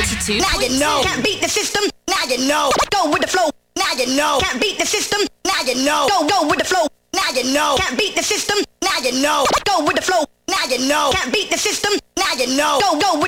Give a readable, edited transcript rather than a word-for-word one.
92. Now you know. Can't beat the system. Now you know. Go with the flow. Now you know. Can't beat the system. Now you know. Go with the flow. Now you know. Can't beat the system. Now you know. Go with the flow. Now you know. Can't beat the system. Now you know. Go with